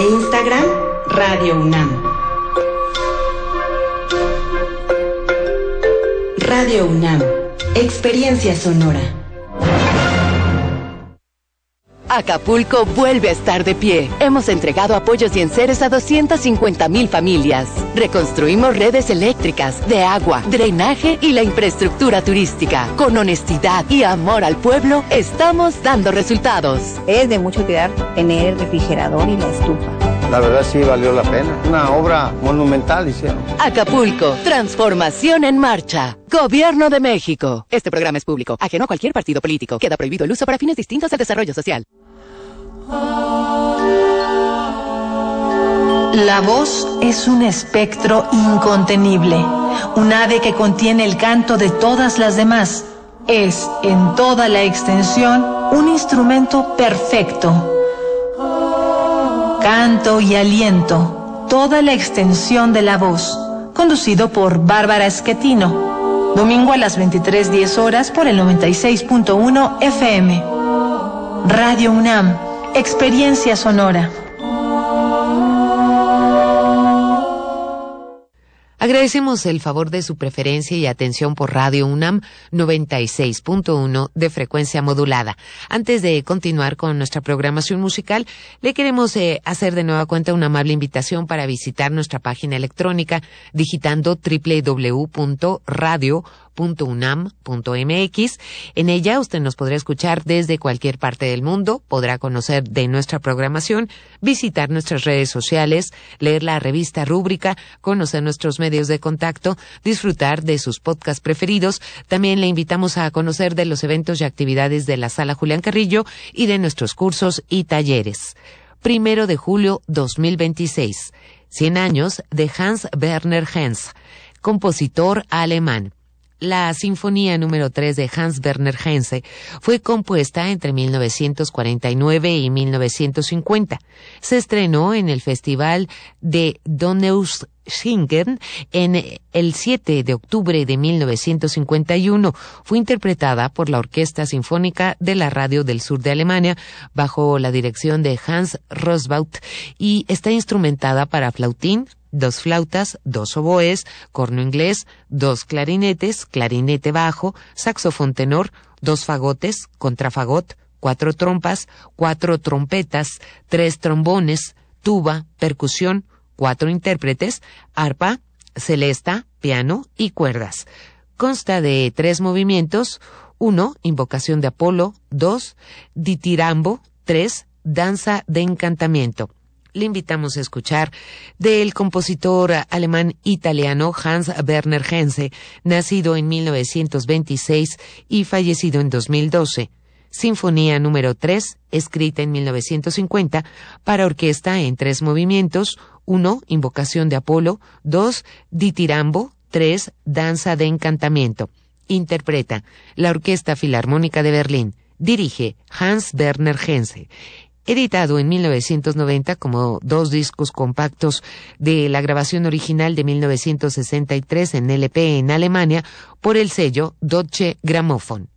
e Instagram Radio UNAM. Radio UNAM, experiencia sonora. Acapulco vuelve a estar de pie. Hemos entregado apoyos y enseres a 250,000 familias. Reconstruimos redes eléctricas, de agua, drenaje y la infraestructura turística. Con honestidad y amor al pueblo, estamos dando resultados. Es de mucha utilidad tener el refrigerador y la estufa. La verdad sí valió la pena. Una obra monumental hicieron. Acapulco, transformación en marcha. Gobierno de México. Este programa es público, ajeno a cualquier partido político. Queda prohibido el uso para fines distintos del desarrollo social. La voz es un espectro incontenible, un ave que contiene el canto de todas las demás. Es, en toda la extensión, un instrumento perfecto. Canto y aliento, toda la extensión de la voz. Conducido por Bárbara Schettino. Domingo a las 23:10 horas por el 96.1 FM. Radio UNAM, experiencia sonora. Agradecemos el favor de su preferencia y atención por Radio UNAM 96.1 de frecuencia modulada. Antes de continuar con nuestra programación musical, le queremos hacer de nueva cuenta una amable invitación para visitar nuestra página electrónica digitando www.radio.unam.mx. En ella usted nos podrá escuchar desde cualquier parte del mundo, podrá conocer de nuestra programación, visitar nuestras redes sociales, leer la revista Rúbrica, conocer nuestros medios de contacto, disfrutar de sus podcasts preferidos. También le invitamos a conocer de los eventos y actividades de la Sala Julián Carrillo y de nuestros cursos y talleres. 1 de julio 2026. 100 años de Hans Werner Henze, compositor alemán. La Sinfonía número 3 de Hans Werner Henze fue compuesta entre 1949 y 1950. Se estrenó en el Festival de Donaueschingen en el 7 de octubre de 1951. Fue interpretada por la Orquesta Sinfónica de la Radio del Sur de Alemania bajo la dirección de Hans Rosbaud y está instrumentada para flautín, 2 flautas, 2 oboes, corno inglés, 2 clarinetes, clarinete bajo, saxofón tenor, 2 fagotes, contrafagot, 4 trompas, 4 trompetas, 3 trombones, tuba, percusión, 4 intérpretes, arpa, celesta, piano y cuerdas. Consta de 3 movimientos: 1, invocación de Apolo; 2, ditirambo; 3, danza de encantamiento. Le invitamos a escuchar del compositor alemán-italiano Hans Werner Henze, nacido en 1926 y fallecido en 2012. Sinfonía número 3, escrita en 1950, para orquesta en 3 movimientos: 1, invocación de Apolo; 2, ditirambo; 3, danza de encantamiento. Interpreta la Orquesta Filarmónica de Berlín. Dirige Hans Werner Henze. Editado en 1990 como 2 discos compactos de la grabación original de 1963 en LP en Alemania por el sello Deutsche Grammophon.